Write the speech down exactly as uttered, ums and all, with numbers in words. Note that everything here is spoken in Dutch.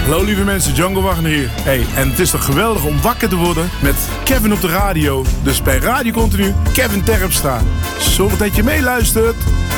Hallo lieve mensen, Django Wagner hier. Hey, en het is toch geweldig om wakker te worden met Kevin op de radio. Dus bij Radio Continu, Kevin Terpstra. Zorg dat je meeluistert.